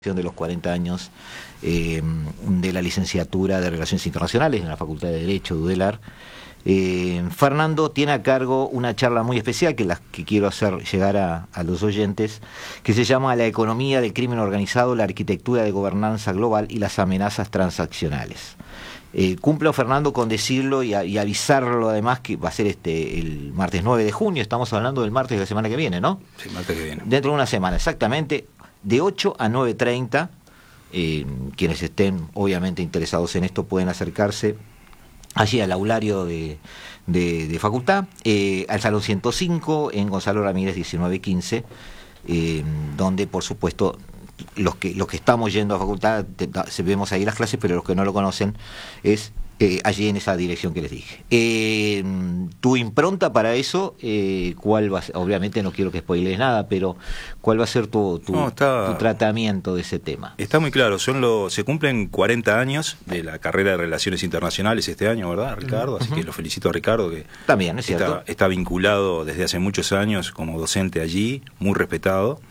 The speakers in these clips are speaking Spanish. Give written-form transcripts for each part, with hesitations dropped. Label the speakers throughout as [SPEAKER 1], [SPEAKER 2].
[SPEAKER 1] de los 40 años de la licenciatura de Relaciones Internacionales en la Facultad de Derecho de UDELAR. Fernando tiene a cargo una charla muy especial que quiero hacer llegar a los oyentes, que se llama La economía del crimen organizado, la arquitectura de gobernanza global y las amenazas transaccionales. Cumplo, Fernando, con decirlo y avisarlo además que va a ser el martes 9 de junio, estamos hablando del martes de la semana que viene, ¿no?
[SPEAKER 2] Sí, martes que viene.
[SPEAKER 1] Dentro de una semana, exactamente, de 8 a 9:30, quienes estén obviamente interesados en esto pueden acercarse allí al aulario de facultad, al Salón 105 en Gonzalo Ramírez 1915, donde por supuesto los que estamos yendo a facultad vemos ahí las clases, pero los que no lo conocen es allí en esa dirección que les dije. Tu impronta para eso, ¿cuál va a ser? Obviamente no quiero que spoilees nada, pero ¿cuál va a ser tu tratamiento de ese tema?
[SPEAKER 2] Está muy claro, se cumplen 40 años de la carrera de Relaciones Internacionales este año, ¿verdad, Ricardo? Así que lo felicito a Ricardo, que
[SPEAKER 1] también es cierto.
[SPEAKER 2] Está vinculado desde hace muchos años como docente allí, muy respetado.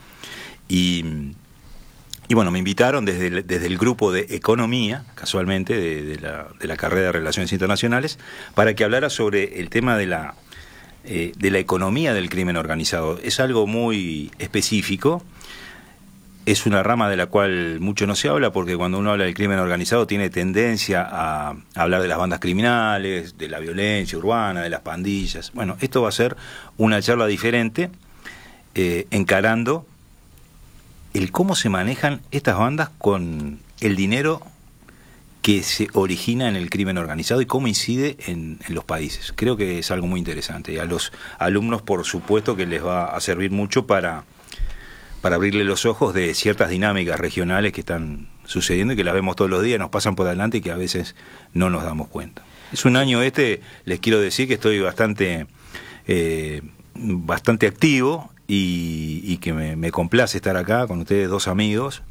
[SPEAKER 2] Y bueno, me invitaron desde el grupo de Economía, casualmente, de la carrera de Relaciones Internacionales, para que hablara sobre el tema de la economía del crimen organizado. Es algo muy específico, es una rama de la cual mucho no se habla, porque cuando uno habla del crimen organizado tiene tendencia a hablar de las bandas criminales, de la violencia urbana, de las pandillas. Bueno, esto va a ser una charla diferente, encarando el cómo se manejan estas bandas con el dinero que se origina en el crimen organizado y cómo incide en los países. Creo que es algo muy interesante. Y a los alumnos, por supuesto, que les va a servir mucho para abrirle los ojos de ciertas dinámicas regionales que están sucediendo y que las vemos todos los días, nos pasan por delante y que a veces no nos damos cuenta. Es un año les quiero decir que estoy bastante activo, y que me complace estar acá con ustedes, dos amigos.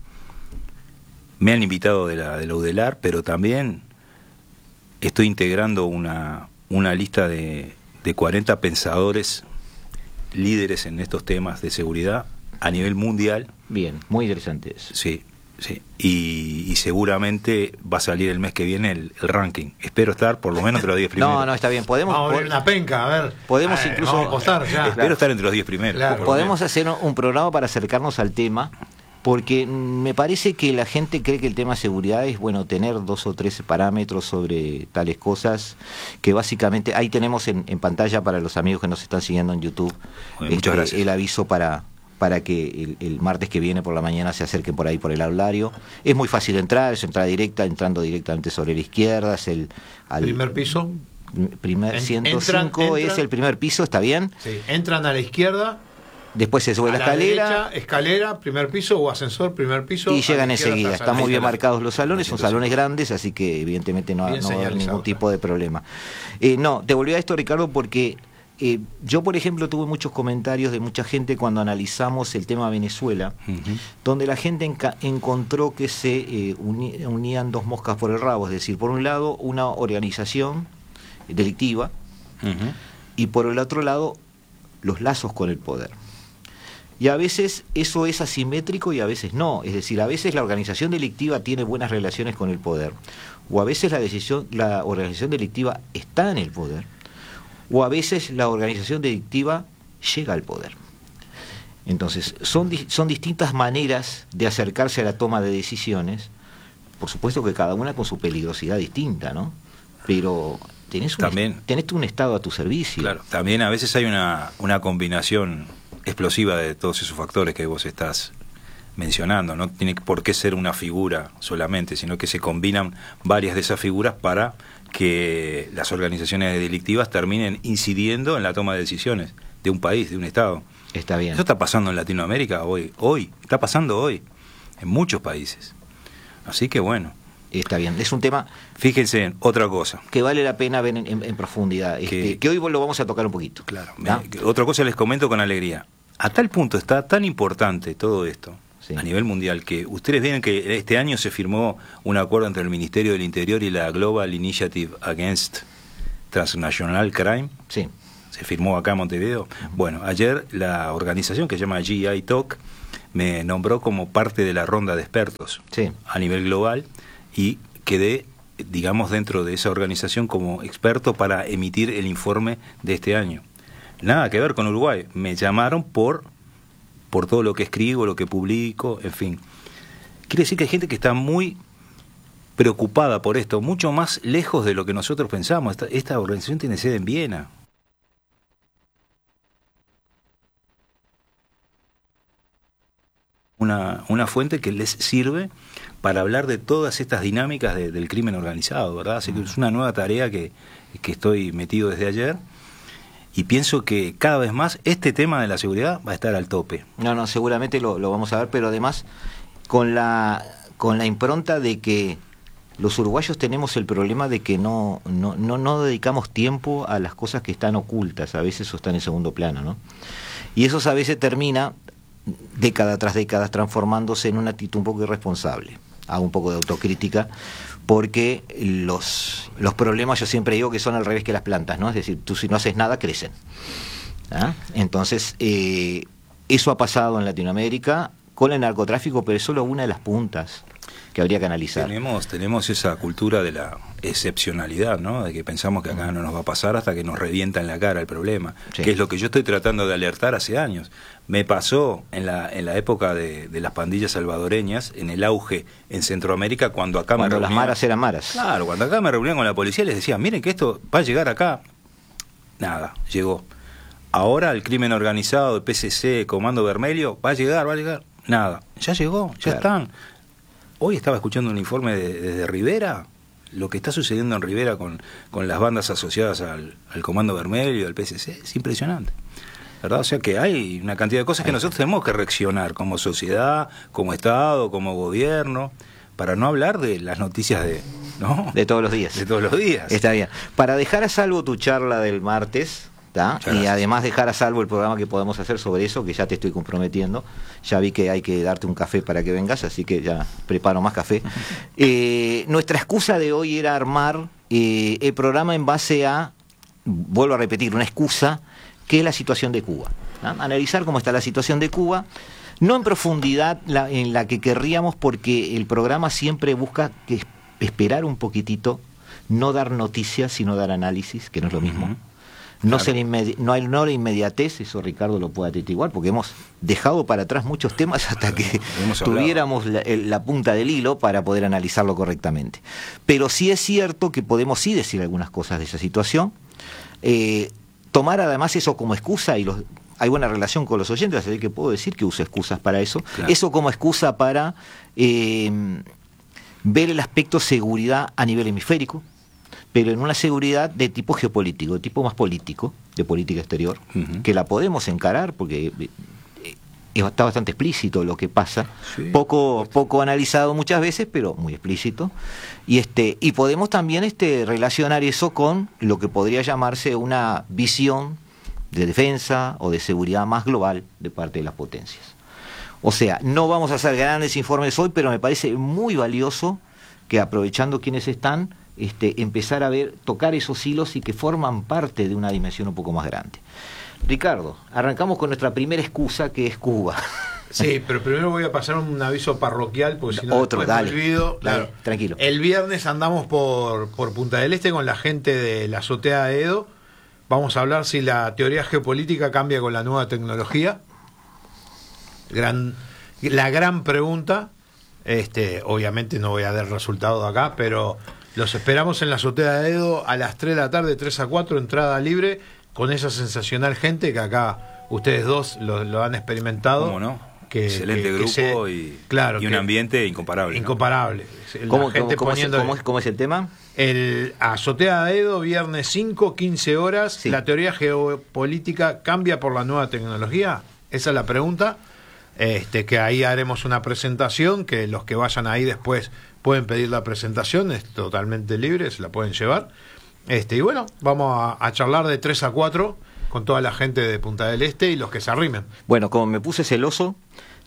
[SPEAKER 2] Me han invitado de la UDELAR, pero también estoy integrando una lista de 40 pensadores líderes en estos temas de seguridad a nivel mundial.
[SPEAKER 1] Bien, muy interesante eso.
[SPEAKER 2] Sí. Y seguramente va a salir el mes que viene el ranking. Espero estar por lo menos entre los 10 primeros.
[SPEAKER 1] No, está bien. Vamos
[SPEAKER 3] a abrir una penca, a ver.
[SPEAKER 1] Podemos incluso
[SPEAKER 3] vamos a apostar ya.
[SPEAKER 2] Espero estar entre los 10 primeros.
[SPEAKER 3] Claro,
[SPEAKER 1] podemos hacer un programa para acercarnos al tema, porque me parece que la gente cree que el tema seguridad es, bueno, tener 2 o 3 parámetros sobre tales cosas, que básicamente ahí tenemos en pantalla para los amigos que nos están siguiendo en YouTube.
[SPEAKER 2] Muchas gracias.
[SPEAKER 1] El aviso para que el martes que viene por la mañana se acerquen por ahí por el aulario. Es muy fácil entrar, es entrada directa, entrando directamente sobre la izquierda, es
[SPEAKER 3] primer piso.
[SPEAKER 1] 105 es el primer piso, ¿está bien?
[SPEAKER 3] Sí, entran a la izquierda.
[SPEAKER 1] Después se sube la escalera.
[SPEAKER 3] Derecha, escalera, primer piso o ascensor, primer piso.
[SPEAKER 1] Y llegan enseguida. Están muy bien marcados los salones, son salones grandes, así que evidentemente no va a haber ningún tipo de problema. No, te volví a esto, Ricardo, porque yo, por ejemplo, tuve muchos comentarios de mucha gente cuando analizamos el tema Venezuela, donde la gente encontró que se unían dos moscas por el rabo, es decir, por un lado una organización delictiva y por el otro lado los lazos con el poder. Y a veces eso es asimétrico y a veces no, es decir, a veces la organización delictiva tiene buenas relaciones con el poder, o a veces la organización delictiva está en el poder, o a veces la organización delictiva llega al poder. Entonces, son distintas maneras de acercarse a la toma de decisiones, por supuesto que cada una con su peligrosidad distinta, ¿no? Pero tenés un Estado a tu servicio.
[SPEAKER 2] Claro, también a veces hay una combinación explosiva de todos esos factores que vos estás mencionando. No tiene por qué ser una figura solamente, sino que se combinan varias de esas figuras para que las organizaciones delictivas terminen incidiendo en la toma de decisiones de un país, de un Estado.
[SPEAKER 1] Está bien.
[SPEAKER 2] Eso está pasando en Latinoamérica hoy, está pasando hoy, en muchos países. Así que bueno.
[SPEAKER 1] Está bien, es un tema...
[SPEAKER 2] Fíjense en otra cosa.
[SPEAKER 1] Que vale la pena ver en profundidad, que hoy lo vamos a tocar un poquito.
[SPEAKER 2] Claro. Otra cosa les comento con alegría. A tal punto está tan importante todo esto, sí, a nivel mundial, que ustedes ven que este año se firmó un acuerdo entre el Ministerio del Interior y la Global Initiative Against Transnational Crime.
[SPEAKER 1] Sí.
[SPEAKER 2] Se firmó acá en Montevideo. Bueno, ayer la organización que se llama GI Talk me nombró como parte de la ronda de expertos a nivel global y quedé, digamos, dentro de esa organización como experto para emitir el informe de este año. Nada que ver con Uruguay, me llamaron por todo lo que escribo, lo que publico, en fin. Quiere decir que hay gente que está muy preocupada por esto, mucho más lejos de lo que nosotros pensamos. Esta organización tiene sede en Viena. Una fuente que les sirve para hablar de todas estas dinámicas del crimen organizado, ¿verdad? Así que es una nueva tarea que estoy metido desde ayer y pienso que cada vez más este tema de la seguridad va a estar al tope.
[SPEAKER 1] No, seguramente lo vamos a ver, pero además con la impronta de que los uruguayos tenemos el problema de que no dedicamos tiempo a las cosas que están ocultas, a veces o están en segundo plano, ¿no? Y eso a veces termina década tras década transformándose en una actitud un poco irresponsable. Hago un poco de autocrítica porque los problemas yo siempre digo que son al revés que las plantas, ¿no? Es decir, tú si no haces nada crecen. ¿Ah? Entonces eso ha pasado en Latinoamérica con el narcotráfico, pero es solo una de las puntas que habría que analizar.
[SPEAKER 2] Tenemos esa cultura de la excepcionalidad, ¿no? De que pensamos que acá no nos va a pasar hasta que nos revienta en la cara el problema, que es lo que yo estoy tratando de alertar hace años. Me pasó en la época de las pandillas salvadoreñas, en el auge en Centroamérica, cuando
[SPEAKER 1] las maras eran maras.
[SPEAKER 2] Claro, cuando acá me reunían con la policía les decía, miren que esto va a llegar acá. Nada, llegó. Ahora el crimen organizado, el PCC, Comando Vermelho, va a llegar. Nada, ya llegó, ya están. Hoy estaba escuchando un informe desde Rivera, lo que está sucediendo en Rivera con las bandas asociadas al Comando Vermelho, al PCC, es impresionante, ¿verdad? O sea que hay una cantidad de cosas que nosotros tenemos que reaccionar como sociedad, como Estado, como gobierno, para no hablar de las noticias
[SPEAKER 1] de todos los días.
[SPEAKER 2] De todos los días.
[SPEAKER 1] Está bien. Para dejar a salvo tu charla del martes, y además dejar a salvo el programa que podemos hacer sobre eso, que ya te estoy comprometiendo, ya vi que hay que darte un café para que vengas, así que ya preparo más café. Nuestra excusa de hoy era armar el programa en base a, vuelvo a repetir, una excusa que es la situación de Cuba, ¿no? Analizar cómo está la situación de Cuba, no en profundidad en la que querríamos, porque el programa siempre busca esperar un poquitito, no dar noticias sino dar análisis, que no es lo mismo. No hay la inmediatez, eso Ricardo lo puede atestiguar, porque hemos dejado para atrás muchos temas hasta que tuviéramos la punta del hilo para poder analizarlo correctamente. Pero sí es cierto que podemos sí decir algunas cosas de esa situación, tomar además eso como excusa, y hay buena relación con los oyentes, así que puedo decir que uso excusas para eso, eso como excusa para ver el aspecto seguridad a nivel hemisférico, pero en una seguridad de tipo geopolítico, de tipo más político, de política exterior, que la podemos encarar porque está bastante explícito lo que pasa, poco analizado muchas veces, pero muy explícito, y podemos también relacionar eso con lo que podría llamarse una visión de defensa o de seguridad más global de parte de las potencias. O sea, no vamos a hacer grandes informes hoy, pero me parece muy valioso que, aprovechando quienes están, empezar a tocar esos hilos y que forman parte de una dimensión un poco más grande. Ricardo, arrancamos con nuestra primera excusa, que es Cuba.
[SPEAKER 3] Sí, pero primero voy a pasar un aviso parroquial, porque si no me olvido.
[SPEAKER 1] Dale, tranquilo.
[SPEAKER 3] El viernes andamos por Punta del Este con la gente de la azotea de Edo. Vamos a hablar si la teoría geopolítica cambia con la nueva tecnología. La gran pregunta. Obviamente no voy a dar resultado acá, pero los esperamos en la azotea de Edo a las 3 de la tarde, 3 a 4, entrada libre, con esa sensacional gente que acá ustedes dos lo han experimentado.
[SPEAKER 2] ¿Cómo no? Excelente grupo y un ambiente incomparable.
[SPEAKER 3] Incomparable.
[SPEAKER 1] ¿Cómo es el tema?
[SPEAKER 3] El azotea de Edo, viernes 5, 15 horas. Sí. ¿La teoría geopolítica cambia por la nueva tecnología? Esa es la pregunta. Que ahí haremos una presentación, que los que vayan ahí después pueden pedir la presentación, es totalmente libre, se la pueden llevar. Y bueno, vamos a charlar de 3 a 4 con toda la gente de Punta del Este y los que se arrimen.
[SPEAKER 1] Bueno, como me puse celoso,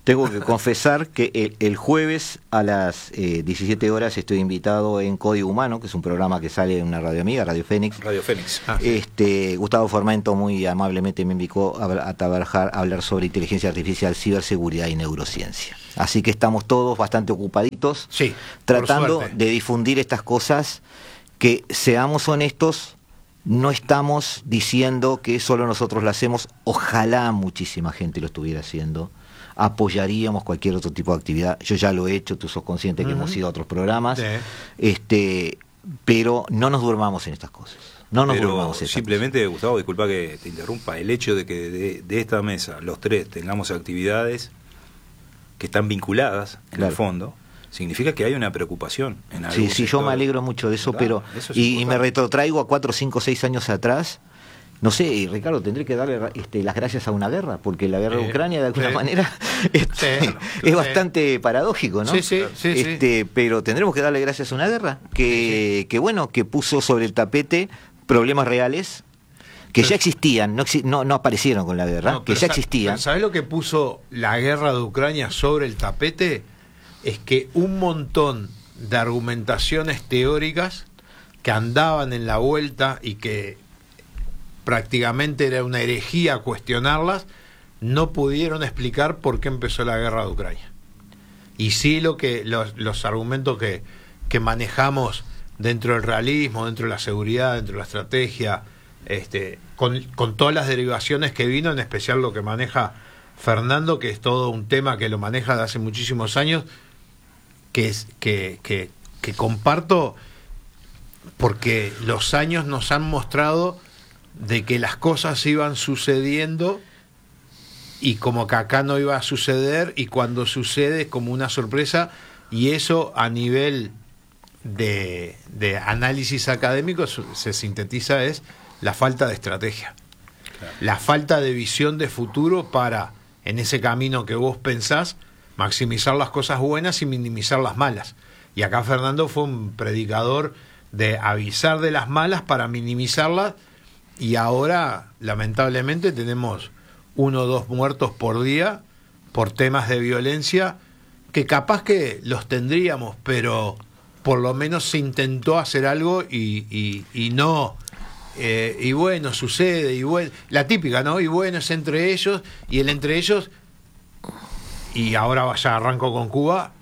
[SPEAKER 1] Tengo que confesar que el jueves a las 17 horas estoy invitado en Código Humano, que es un programa que sale en una radio amiga, Radio Fénix.
[SPEAKER 2] Radio Fénix.
[SPEAKER 1] Gustavo Formento muy amablemente me invitó a trabajar, a hablar sobre inteligencia artificial, ciberseguridad y neurociencia. Así que estamos todos bastante ocupaditos,
[SPEAKER 3] sí,
[SPEAKER 1] tratando de difundir estas cosas, que seamos honestos, no estamos diciendo que solo nosotros lo hacemos, ojalá muchísima gente lo estuviera haciendo. Apoyaríamos cualquier otro tipo de actividad. Yo ya lo he hecho, tú sos consciente que hemos ido a otros programas, sí. Pero no nos durmamos en estas cosas. No nos durmamos en
[SPEAKER 2] simplemente,
[SPEAKER 1] cosas.
[SPEAKER 2] Gustavo, disculpa que te interrumpa, el hecho de que de esta mesa los tres tengamos actividades que están vinculadas en el fondo, significa que hay una preocupación en algo.
[SPEAKER 1] Sí, yo me alegro mucho de eso, pero y me retrotraigo a 4, 5, 6 años atrás. No sé, Ricardo, tendré que darle las gracias a una guerra, porque la guerra de Ucrania, de alguna manera, es bastante paradójico, ¿no?
[SPEAKER 3] Sí.
[SPEAKER 1] Pero tendremos que darle gracias a una guerra que puso sobre el tapete problemas reales que ya existían, no aparecieron con la guerra, que ya existían.
[SPEAKER 3] ¿Sabés lo que puso la guerra de Ucrania sobre el tapete? Es que un montón de argumentaciones teóricas que andaban en la vuelta y que prácticamente era una herejía cuestionarlas, no pudieron explicar por qué empezó la guerra de Ucrania. Y sí los argumentos que manejamos dentro del realismo, dentro de la seguridad, dentro de la estrategia, con todas las derivaciones que vino, en especial lo que maneja Fernando, que es todo un tema que lo maneja de hace muchísimos años, que comparto, porque los años nos han mostrado de que las cosas iban sucediendo y como que acá no iba a suceder, y cuando sucede es como una sorpresa, y eso a nivel de análisis académico se sintetiza es la falta de estrategia, la falta de visión de futuro para, en ese camino que vos pensás, maximizar las cosas buenas y minimizar las malas. Y acá Fernando fue un predicador de avisar de las malas para minimizarlas. Y ahora, lamentablemente, tenemos 1 o 2 muertos por día por temas de violencia, que capaz que los tendríamos, pero por lo menos se intentó hacer algo y no. Y bueno, sucede, y bueno, la típica, ¿no? Y bueno, es entre ellos, y el entre ellos, y ahora ya arranco con Cuba,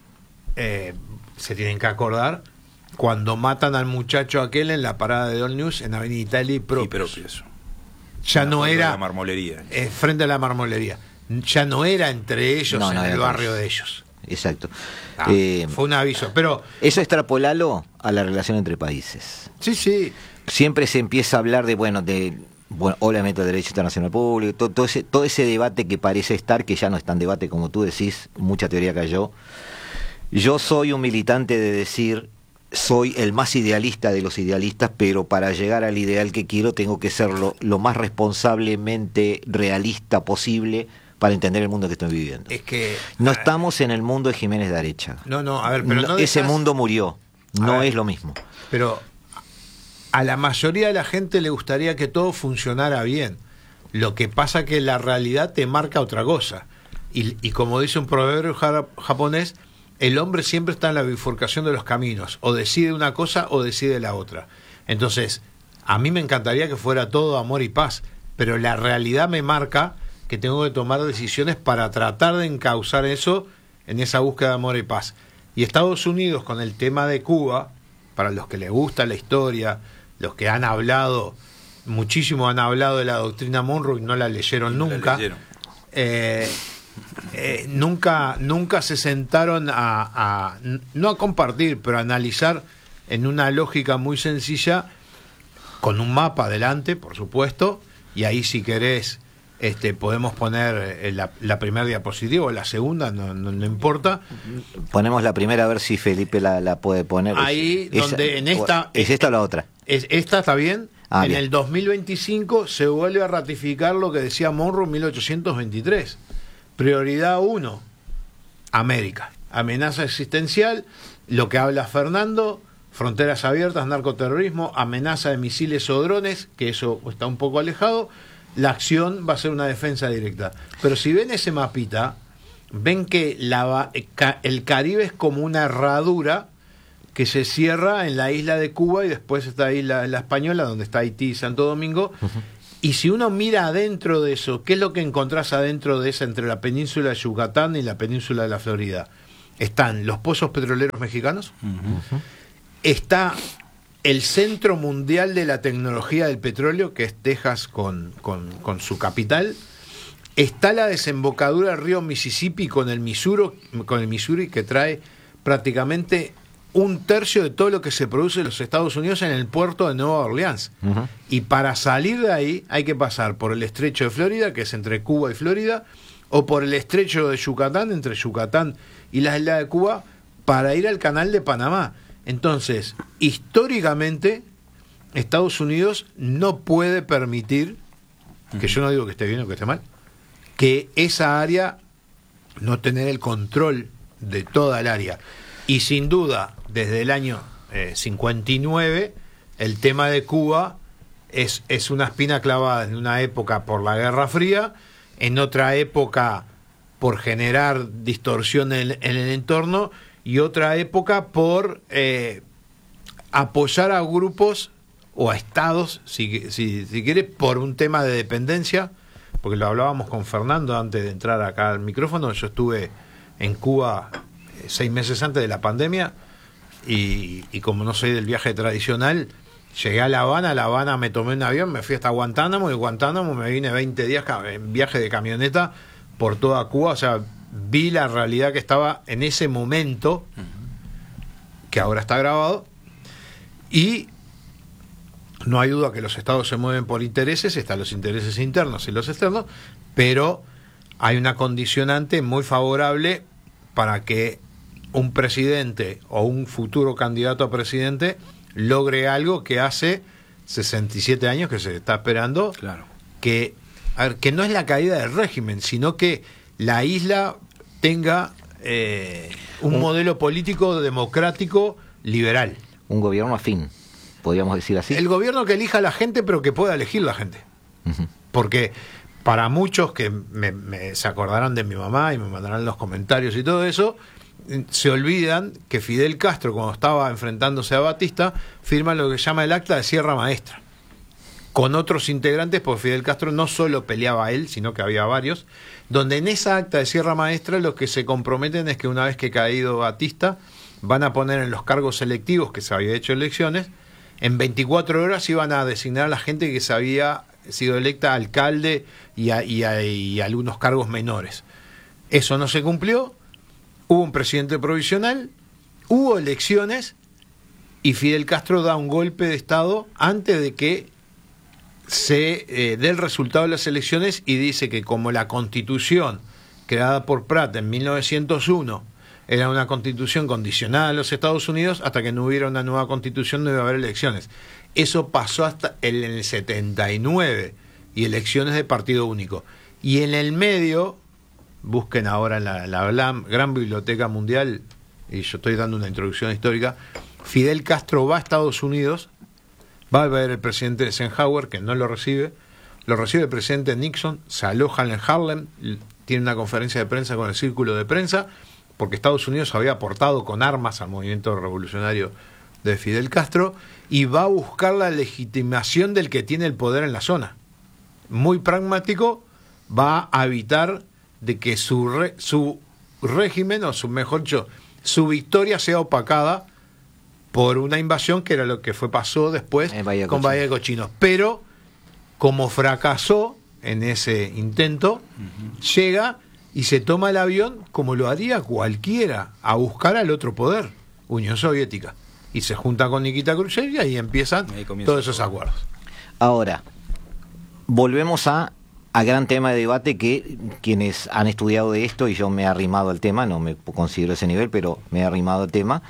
[SPEAKER 3] se tienen que acordar cuando matan al muchacho aquel en la parada de All News en Avenida Italia y Propios. Ya no era
[SPEAKER 2] la marmolería.
[SPEAKER 3] Frente a la marmolería. Ya no era entre ellos, en el barrio de ellos.
[SPEAKER 1] Exacto.
[SPEAKER 3] Fue un aviso. Pero
[SPEAKER 1] eso extrapolalo a la relación entre países.
[SPEAKER 3] Sí.
[SPEAKER 1] Siempre se empieza a hablar de obviamente el derecho internacional público, todo ese debate que parece estar, que ya no es tan debate como tú decís, mucha teoría cayó. Yo soy un militante de decir, soy el más idealista de los idealistas, pero para llegar al ideal que quiero tengo que ser lo más responsablemente realista posible para entender el mundo que estoy viviendo.
[SPEAKER 3] Es que
[SPEAKER 1] no estamos en el mundo de Jiménez de Arecha. Ese mundo murió, no es lo mismo.
[SPEAKER 3] Pero a la mayoría de la gente le gustaría que todo funcionara bien. Lo que pasa que la realidad te marca otra cosa. Y como dice un proverbio japonés, el hombre siempre está en la bifurcación de los caminos, o decide una cosa o decide la otra. Entonces, a mí me encantaría que fuera todo amor y paz, pero la realidad me marca que tengo que tomar decisiones para tratar de encauzar eso en esa búsqueda de amor y paz. Y Estados Unidos, con el tema de Cuba, para los que les gusta la historia, los que han hablado, muchísimo han hablado de la doctrina Monroe y no la leyeron nunca. Nunca se sentaron no a compartir, pero a analizar en una lógica muy sencilla, con un mapa adelante, por supuesto, y ahí si querés podemos poner la primera diapositiva o la segunda, no importa.
[SPEAKER 1] Ponemos la primera a ver si Felipe la puede poner.
[SPEAKER 3] Ahí donde en esta...
[SPEAKER 1] ¿Es esta o la otra?
[SPEAKER 3] Esta está bien. En
[SPEAKER 1] bien.
[SPEAKER 3] el 2025 se vuelve a ratificar lo que decía Monroe en 1823. Prioridad 1, América. Amenaza existencial, lo que habla Fernando, fronteras abiertas, narcoterrorismo, amenaza de misiles o drones, que eso está un poco alejado. La acción va a ser una defensa directa. Pero si ven ese mapita, ven que el Caribe es como una herradura que se cierra en la isla de Cuba y después está ahí la Española, donde está Haití y Santo Domingo. Y si uno mira adentro de eso, ¿qué es lo que encontrás adentro de esa, entre la península de Yucatán y la península de la Florida? Están los pozos petroleros mexicanos, está el centro mundial de la tecnología del petróleo, que es Texas con su capital, está la desembocadura del río Mississippi con el Missouri, que trae prácticamente 1/3 de todo lo que se produce en los Estados Unidos en el puerto de Nueva Orleans. Y para salir de ahí hay que pasar por el estrecho de Florida, que es entre Cuba y Florida, o por el estrecho de Yucatán, entre Yucatán y las islas de Cuba, para ir al canal de Panamá. Entonces, históricamente, Estados Unidos no puede permitir, que yo no digo que esté bien o que esté mal, que esa área no tener el control de toda el área. Y sin duda, desde el año 59, el tema de Cuba es una espina clavada en una época por la Guerra Fría, en otra época por generar distorsión en el entorno, y otra época por apoyar a grupos o a estados, si quiere, por un tema de dependencia, porque lo hablábamos con Fernando antes de entrar acá al micrófono. Yo estuve en Cuba 6 meses antes de la pandemia y como no soy del viaje tradicional, llegué a La Habana me tomé un avión, me fui hasta Guantánamo, y de Guantánamo me vine 20 días en viaje de camioneta por toda Cuba. O sea, vi la realidad que estaba en ese momento, que ahora está grabado, y no hay duda que los estados se mueven por intereses, están los intereses internos y los externos, pero hay una condicionante muy favorable para que un presidente o un futuro candidato a presidente logre algo que hace 67 años que se está esperando.
[SPEAKER 2] Claro.
[SPEAKER 3] Que no es la caída del régimen, sino que la isla tenga un modelo político democrático liberal.
[SPEAKER 1] Un gobierno afín, podríamos decir así.
[SPEAKER 3] El gobierno que elija a la gente, pero que pueda elegir la gente. Porque para muchos que se acordarán de mi mamá y me mandarán los comentarios y todo eso, se olvidan que Fidel Castro, cuando estaba enfrentándose a Batista, firma lo que se llama el Acta de Sierra Maestra, con otros integrantes, porque Fidel Castro no solo peleaba a él, sino que había varios, donde en esa Acta de Sierra Maestra los que se comprometen es que una vez que caído Batista, van a poner en los cargos selectivos, que se había hecho elecciones, en 24 horas iban a designar a la gente que se había sido electa alcalde y algunos cargos menores. Eso no se cumplió, hubo un presidente provisional, hubo elecciones, y Fidel Castro da un golpe de Estado antes de que se dé el resultado de las elecciones, y dice que como la Constitución creada por Prat en 1901 era una constitución condicionada a los Estados Unidos, hasta que no hubiera una nueva constitución no iba a haber elecciones. Eso pasó hasta en el 79, y elecciones de partido único. Y en el medio, busquen ahora en la gran biblioteca mundial, y yo estoy dando una introducción histórica, Fidel Castro va a Estados Unidos, va a ver el presidente Eisenhower, que no lo recibe el presidente Nixon, se alojan en Harlem, tiene una conferencia de prensa con el círculo de prensa, porque Estados Unidos había aportado con armas al movimiento revolucionario de Fidel Castro, y va a buscar la legitimación del que tiene el poder en la zona. Muy pragmático, va a evitar de que su régimen, o mejor dicho, su victoria sea opacada por una invasión, que era lo que pasó después con Bahía de Cochinos. Pero, como fracasó en ese intento, llega y se toma el avión, como lo haría cualquiera, a buscar al otro poder, Unión Soviética. Y se junta con Nikita Khrushchev, y ahí empiezan todos esos acuerdos.
[SPEAKER 1] Ahora, volvemos a gran tema de debate, que quienes han estudiado de esto, y yo me he arrimado al tema, no me considero ese nivel, pero me he arrimado al tema,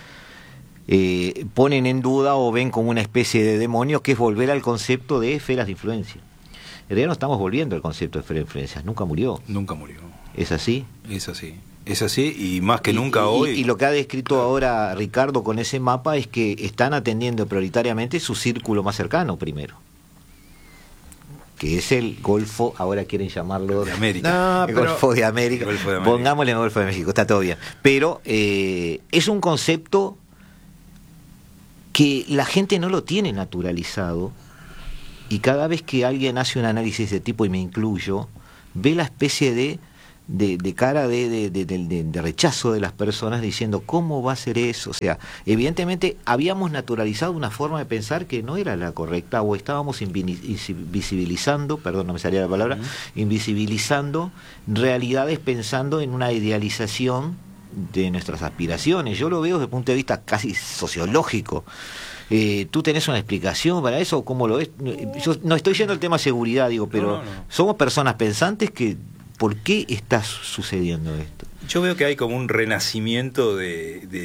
[SPEAKER 1] ponen en duda o ven como una especie de demonio, que es volver al concepto de esferas de influencia. En realidad no estamos volviendo al concepto de esferas de influencia, nunca murió.
[SPEAKER 2] Nunca murió.
[SPEAKER 1] ¿Es así?
[SPEAKER 2] Es así. Es así, y más que nunca hoy.
[SPEAKER 1] Y lo que ha descrito ahora Ricardo con ese mapa es que están atendiendo prioritariamente su círculo más cercano primero. que es el Golfo, ahora quieren llamarlo
[SPEAKER 2] de América.
[SPEAKER 1] No, el Golfo de América. Pongámosle el Golfo de México, está todo bien. Pero es un concepto que la gente no lo tiene naturalizado, y cada vez que alguien hace un análisis de tipo, y me incluyo, ve la especie de cara de rechazo de las personas, diciendo ¿cómo va a ser eso? O sea, evidentemente habíamos naturalizado una forma de pensar que no era la correcta, o estábamos invisibilizando, perdón, no me salía la palabra, invisibilizando realidades, pensando en una idealización de nuestras aspiraciones. Yo lo veo desde el punto de vista casi sociológico. ¿Tú tenés una explicación para eso? ¿Cómo lo ves? Yo no estoy yendo al tema seguridad, digo, pero no. Somos personas pensantes que... ¿Por qué está sucediendo esto?
[SPEAKER 2] Yo veo que hay como un renacimiento de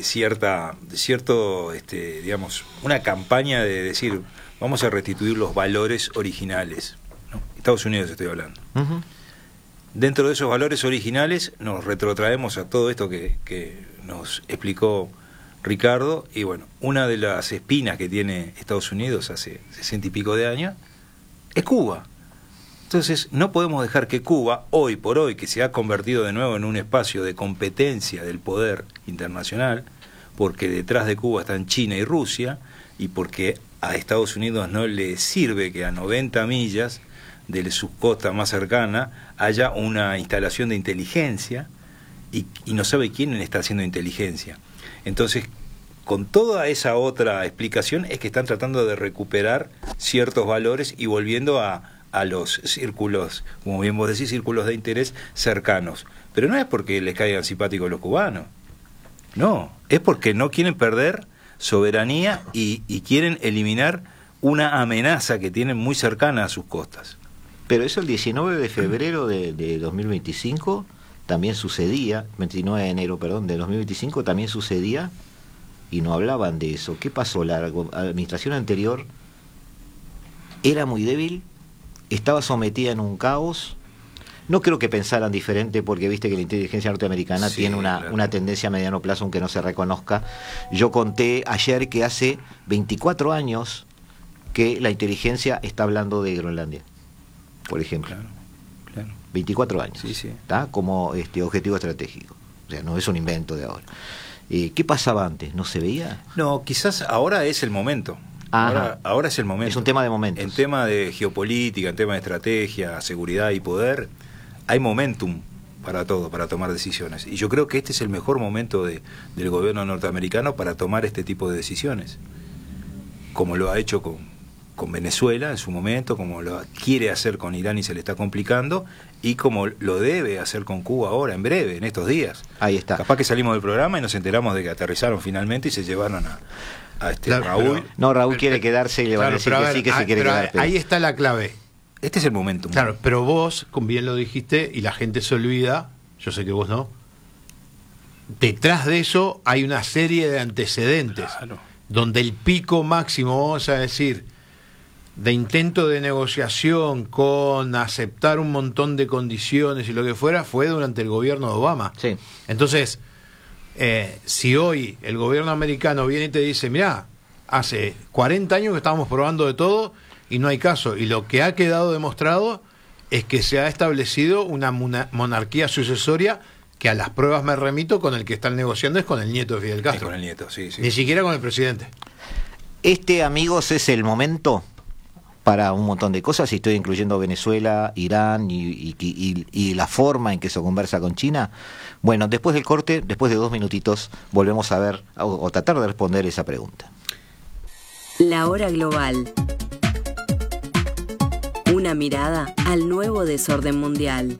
[SPEAKER 2] cierto, digamos, una campaña de decir, vamos a restituir los valores originales, ¿no? Estados Unidos estoy hablando. Uh-huh. Dentro de esos valores originales nos retrotraemos a todo esto que nos explicó Ricardo, y bueno, una de las espinas que tiene Estados Unidos hace 60 y pico de años es Cuba. Entonces, no podemos dejar que Cuba, hoy por hoy, que se ha convertido de nuevo en un espacio de competencia del poder internacional, porque detrás de Cuba están China y Rusia, y porque a Estados Unidos no le sirve que a 90 millas de su costa más cercana haya una instalación de inteligencia, y no sabe quién le está haciendo inteligencia. Entonces, con toda esa otra explicación, es que están tratando de recuperar ciertos valores y volviendo a los círculos, como bien vos decís, círculos de interés cercanos. Pero no es porque les caigan simpáticos los cubanos, no, es porque no quieren perder soberanía y quieren eliminar una amenaza que tienen muy cercana a sus costas.
[SPEAKER 1] Pero eso el 19 de febrero de 2025 también sucedía, 29 de enero, perdón, de 2025 también sucedía, y no hablaban de eso. ¿Qué pasó? La administración anterior era muy débil, estaba sometida en un caos. No creo que pensaran diferente, porque viste que la inteligencia norteamericana tiene una tendencia a mediano plazo, aunque no se reconozca. Yo conté ayer que hace 24 años que la inteligencia está hablando de Groenlandia, por ejemplo. Claro. 24 años, ¿tá? Como objetivo estratégico. O sea, no es un invento de ahora. ¿Qué pasaba antes? ¿No se veía?
[SPEAKER 2] No, quizás ahora es el momento. Ahora es el momento.
[SPEAKER 1] Es un tema de momentos.
[SPEAKER 2] En tema de geopolítica, en tema de estrategia, seguridad y poder, hay momentum para todo, para tomar decisiones. Y yo creo que este es el mejor momento del gobierno norteamericano para tomar este tipo de decisiones. Como lo ha hecho con Venezuela en su momento, como lo quiere hacer con Irán y se le está complicando, y como lo debe hacer con Cuba ahora, en breve, en estos días.
[SPEAKER 1] Ahí está.
[SPEAKER 2] Capaz que salimos del programa y nos enteramos de que aterrizaron finalmente y se llevaron a Raúl.
[SPEAKER 1] Raúl quiere quedarse y le van a decir que sí, que se quiere quedar.
[SPEAKER 3] Ahí está la clave.
[SPEAKER 2] Este es el momento.
[SPEAKER 3] Claro, pero vos, como bien lo dijiste, y la gente se olvida, yo sé que vos no, detrás de eso hay una serie de antecedentes, donde el pico máximo, vamos a decir, de intento de negociación con aceptar un montón de condiciones y lo que fuera, fue durante el gobierno de Obama.
[SPEAKER 1] Sí.
[SPEAKER 3] Entonces, si hoy el gobierno americano viene y te dice, mirá, hace 40 años que estábamos probando de todo y no hay caso, y lo que ha quedado demostrado es que se ha establecido una monarquía sucesoria, que a las pruebas me remito, con el que están negociando es con el nieto de Fidel Castro.
[SPEAKER 2] Con el nieto, sí.
[SPEAKER 3] Ni siquiera con el presidente.
[SPEAKER 1] Amigos, es el momento para un montón de cosas, y estoy incluyendo Venezuela, Irán y la forma en que se conversa con China. Bueno, después del corte, después de 2 minutitos, volvemos a ver o tratar de responder esa pregunta.
[SPEAKER 4] La hora global. Una mirada al nuevo desorden mundial.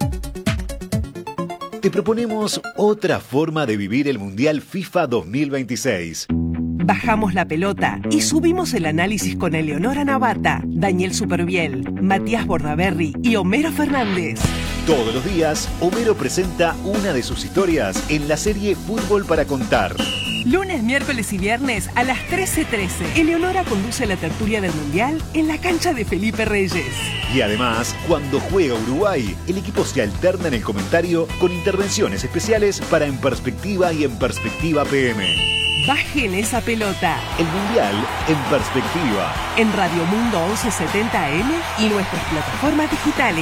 [SPEAKER 5] Te proponemos otra forma de vivir el Mundial FIFA 2026.
[SPEAKER 6] Bajamos la pelota y subimos el análisis con Eleonora Navata, Daniel Superviel, Matías Bordaberry y Homero Fernández.
[SPEAKER 5] Todos los días, Homero presenta una de sus historias en la serie Fútbol para Contar.
[SPEAKER 6] Lunes, miércoles y viernes a las 13:13. Eleonora conduce la tertulia del Mundial en la cancha de Felipe Reyes.
[SPEAKER 5] Y además, cuando juega Uruguay, el equipo se alterna en el comentario con intervenciones especiales para En Perspectiva y En Perspectiva PM.
[SPEAKER 6] Bajen esa pelota.
[SPEAKER 5] El Mundial en perspectiva.
[SPEAKER 6] En Radio Mundo 1170 AM y nuestras plataformas digitales.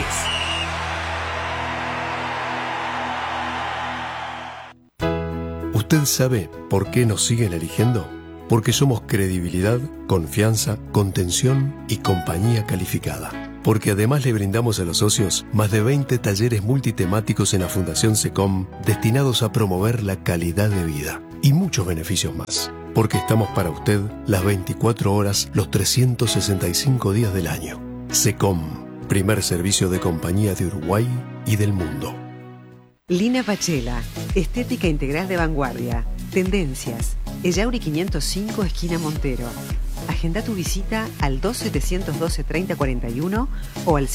[SPEAKER 7] ¿Usted sabe por qué nos siguen eligiendo? Porque somos credibilidad, confianza, contención y compañía calificada. Porque además le brindamos a los socios más de 20 talleres multitemáticos en la Fundación SECOM destinados a promover la calidad de vida y muchos beneficios más. Porque estamos para usted las 24 horas, los 365 días del año. SECOM, primer servicio de compañía de Uruguay y del mundo.
[SPEAKER 8] Lina Pachela, estética integral de vanguardia, tendencias, Ellauri 505 esquina Montero. Agenda tu visita al 2712-3041 o al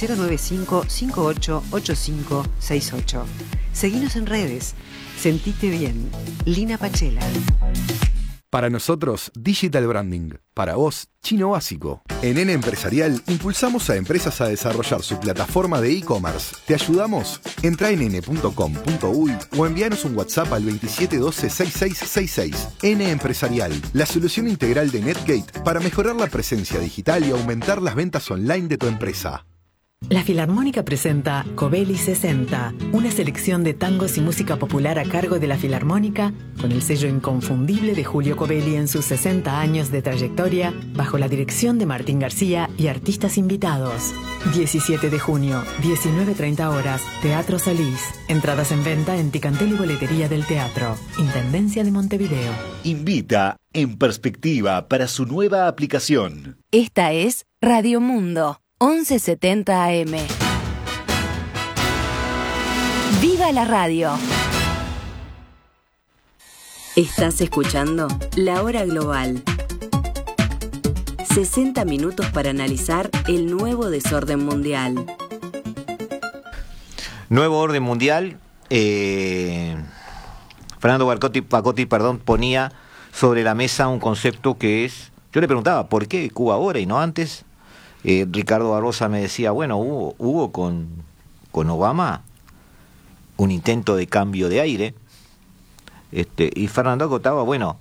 [SPEAKER 8] 095-588568. Seguinos en redes. Sentite bien. Lina Pachela.
[SPEAKER 9] Para nosotros, Digital Branding. Para vos, Chino Básico. En N Empresarial impulsamos a empresas a desarrollar su plataforma de e-commerce. ¿Te ayudamos? Entra en n.com.uy o envíanos un WhatsApp al 2712-6666. N Empresarial, la solución integral de Netgate para mejorar la presencia digital y aumentar las ventas online de tu empresa.
[SPEAKER 10] La Filarmónica presenta Covelli 60, una selección de tangos y música popular a cargo de la Filarmónica, con el sello inconfundible de Julio Covelli en sus 60 años de trayectoria, bajo la dirección de Martín García y artistas invitados. 17 de junio, 19:30 horas, Teatro Solís. Entradas en venta en Ticantel y Boletería del Teatro. Intendencia de Montevideo.
[SPEAKER 5] Invita En Perspectiva para su nueva aplicación.
[SPEAKER 4] Esta es Radio Mundo 1170 AM. ¡Viva la radio! Estás escuchando La Hora Global. 60 minutos para analizar el nuevo desorden mundial.
[SPEAKER 1] Nuevo orden mundial. Fernando Pacotti, ponía sobre la mesa un concepto que es... Yo le preguntaba, ¿por qué Cuba ahora y no antes? Ricardo Barbosa me decía, bueno, hubo con Obama un intento de cambio de aire, y Fernando acotaba, bueno,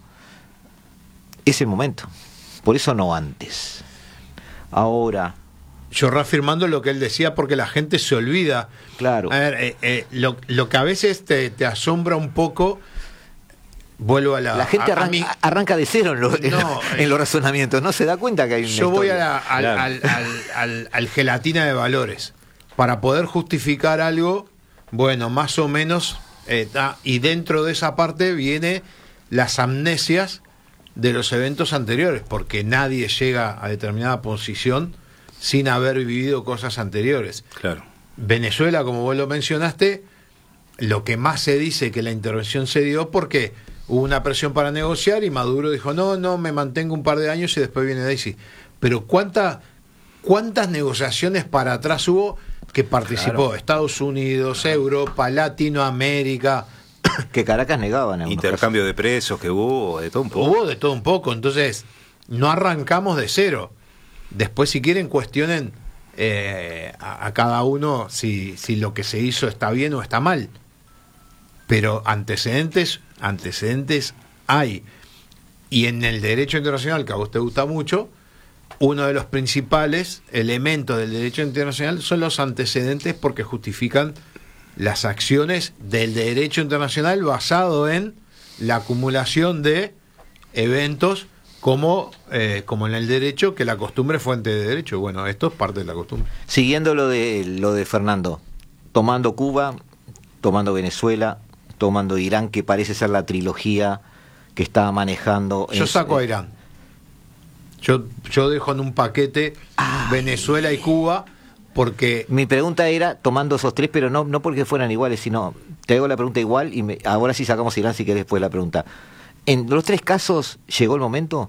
[SPEAKER 1] es el momento, por eso no antes. Ahora...
[SPEAKER 3] Yo reafirmando lo que él decía, porque la gente se olvida.
[SPEAKER 1] Claro.
[SPEAKER 3] A ver, lo que a veces te asombra un poco... Vuelvo a
[SPEAKER 1] la gente arranca de cero en los razonamientos, no se da cuenta que hay una
[SPEAKER 3] yo
[SPEAKER 1] historia.
[SPEAKER 3] Voy al gelatina de valores para poder justificar algo, bueno, más o menos, y dentro de esa parte viene las amnesias de los eventos anteriores, porque nadie llega a determinada posición sin haber vivido cosas anteriores.
[SPEAKER 2] Claro.
[SPEAKER 3] Venezuela, como vos lo mencionaste, lo que más se dice que la intervención se dio porque hubo una presión para negociar y Maduro dijo, no, me mantengo un par de años y después viene Daisy. Pero ¿cuántas negociaciones para atrás hubo que participó? Claro. Estados Unidos, Europa, Latinoamérica.
[SPEAKER 1] Que Caracas negaban.
[SPEAKER 2] Intercambio de presos que hubo, de todo un poco.
[SPEAKER 3] Hubo de todo un poco, entonces no arrancamos de cero. Después, si quieren, cuestionen a cada uno si lo que se hizo está bien o está mal. Pero antecedentes hay. Y en el derecho internacional, que a vos te gusta mucho, uno de los principales elementos del derecho internacional son los antecedentes, porque justifican las acciones del derecho internacional basado en la acumulación de eventos como en el derecho, que la costumbre es fuente de derecho. Bueno, esto es parte de la costumbre.
[SPEAKER 1] Siguiendo lo de Fernando, tomando Cuba, tomando Venezuela, tomando Irán, que parece ser la trilogía que está manejando.
[SPEAKER 3] Yo saco a Irán. Yo dejo en un paquete Venezuela y Cuba, porque...
[SPEAKER 1] Mi pregunta era, tomando esos tres, pero no porque fueran iguales, sino... Te hago la pregunta igual y ahora sí sacamos Irán, si querés después la pregunta. ¿En los tres casos llegó el momento?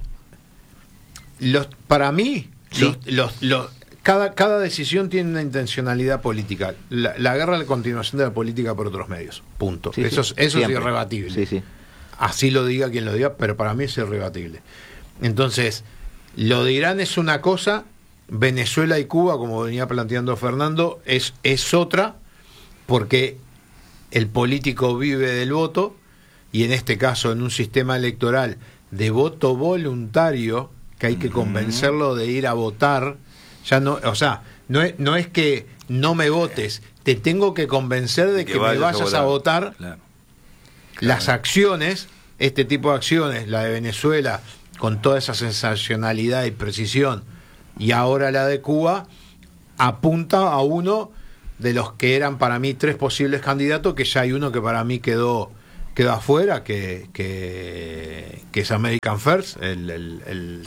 [SPEAKER 3] Para mí,
[SPEAKER 1] ¿sí?
[SPEAKER 3] Cada decisión tiene una intencionalidad política. La guerra es la continuación de la política por otros medios. Punto.
[SPEAKER 1] Sí,
[SPEAKER 3] eso es irrebatible.
[SPEAKER 1] Sí.
[SPEAKER 3] Así lo diga quien lo diga, pero para mí es irrebatible. Entonces, lo de Irán es una cosa, Venezuela y Cuba, como venía planteando Fernando, es otra, porque el político vive del voto, y en este caso, en un sistema electoral de voto voluntario, que hay que convencerlo de ir a votar. Ya no, o sea, no es que no me votes, te tengo que convencer de que me vayas a votar.
[SPEAKER 2] Claro.
[SPEAKER 3] Las acciones, este tipo de acciones, la de Venezuela, con toda esa sensacionalidad y precisión, y ahora la de Cuba, apunta a uno de los que eran para mí 3 posibles candidatos, que ya hay uno que para mí quedó afuera, que es American First, el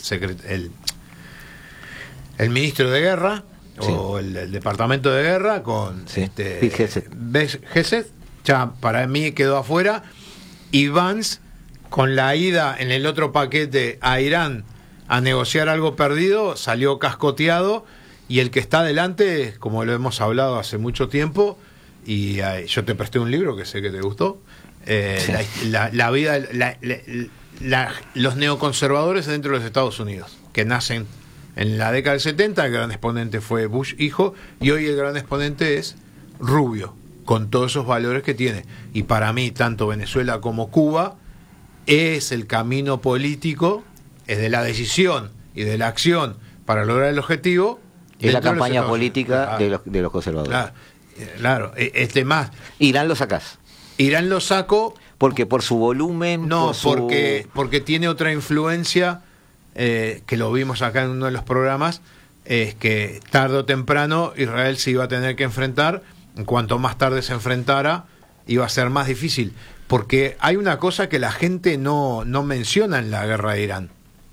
[SPEAKER 3] ministro de Guerra, sí, o el Departamento de Guerra, con Gesed, ya para mí quedó afuera, y Vance, con la ida en el otro paquete a Irán a negociar algo perdido, salió cascoteado, y el que está adelante, como lo hemos hablado hace mucho tiempo, y yo te presté un libro que sé que te gustó, sí, la vida, los neoconservadores dentro de los Estados Unidos, que nacen en la década del 70, el gran exponente fue Bush hijo, y hoy el gran exponente es Rubio, con todos esos valores que tiene. Y para mí, tanto Venezuela como Cuba, es el camino político, es de la decisión y de la acción para lograr el objetivo.
[SPEAKER 1] Es la campaña política de los conservadores.
[SPEAKER 3] Claro, más.
[SPEAKER 1] Irán lo sacás.
[SPEAKER 3] Irán lo saco.
[SPEAKER 1] Porque por su volumen.
[SPEAKER 3] No, porque tiene otra influencia, que lo vimos acá en uno de los programas, es que tarde o temprano Israel se iba a tener que enfrentar. En cuanto más tarde se enfrentara, iba a ser más difícil. Porque hay una cosa que la gente no menciona en la guerra de Irán.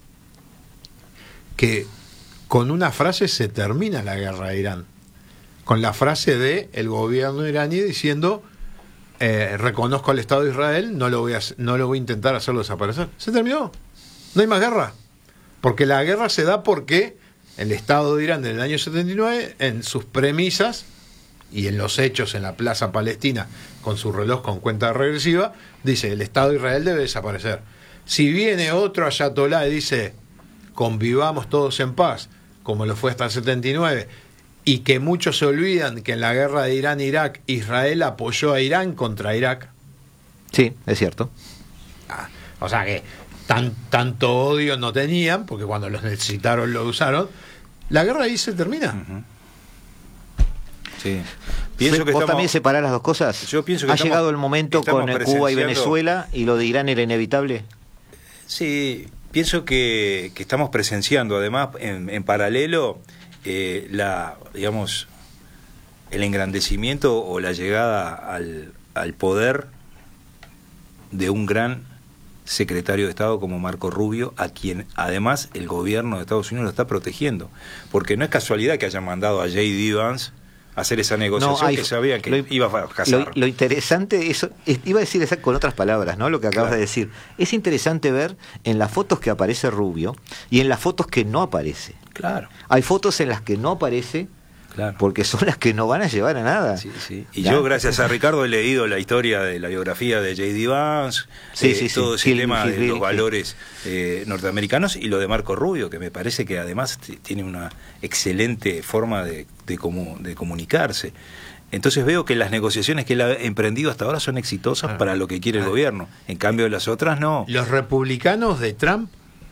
[SPEAKER 3] Que con una frase se termina la guerra de Irán. Con la frase de el gobierno iraní diciendo, reconozco al Estado de Israel, no lo voy a intentar hacerlo desaparecer. Se terminó. No hay más guerra. Porque la guerra se da porque el Estado de Irán del año 79, en sus premisas y en los hechos en la Plaza Palestina, con su reloj con cuenta regresiva, dice, el Estado de Israel debe desaparecer. Si viene otro ayatolá y dice, convivamos todos en paz, como lo fue hasta el 79, y que muchos se olvidan que en la guerra de Irán-Irak, Israel apoyó a Irán contra Irak.
[SPEAKER 1] Sí, es cierto.
[SPEAKER 3] O sea que tanto odio no tenían, porque cuando los necesitaron lo usaron. La guerra ahí se termina.
[SPEAKER 2] Uh-huh. Sí. Pienso que
[SPEAKER 1] ¿Vos también separás las dos cosas?
[SPEAKER 2] Yo pienso que
[SPEAKER 1] ¿Ha llegado el momento con Cuba y Venezuela y lo de Irán era inevitable?
[SPEAKER 2] Sí, pienso que estamos presenciando, además, en paralelo, digamos, el engrandecimiento o la llegada al poder de un gran secretario de Estado como Marco Rubio, a quien además el gobierno de Estados Unidos lo está protegiendo, porque no es casualidad que hayan mandado a J.D. Vance a hacer esa negociación, que sabía que iba a fracasar.
[SPEAKER 1] Lo interesante, eso iba a decir con otras palabras, ¿no? Lo que acabas de decir. Es interesante ver en las fotos que aparece Rubio y en las fotos que no aparece.
[SPEAKER 2] Claro.
[SPEAKER 1] Hay fotos en las que no aparece, claro, porque son las que no van a llevar a nada.
[SPEAKER 2] Sí, sí. Y yo, gracias a Ricardo, he leído la historia de la biografía de J.D. Vance, todo ese tema de los valores norteamericanos, y lo de Marco Rubio, que me parece que además tiene una excelente forma de comunicarse. Entonces veo que las negociaciones que él ha emprendido hasta ahora son exitosas para lo que quiere el gobierno. En cambio, las otras no.
[SPEAKER 3] Los republicanos de Trump,